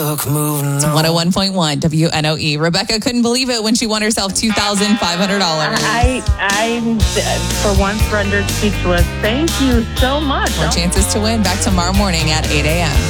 Look, moving It's on. 101.1 WNOE. Rebecca couldn't believe it when she won herself $2,500. I'm for once rendered speechless. Thank you so much. More chances to win back tomorrow morning at 8 a.m.